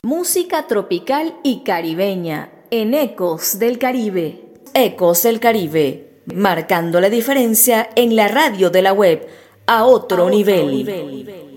Música tropical y caribeña en Ecos del Caribe. Ecos del Caribe, marcando la diferencia en la radio de la web a otro nivel.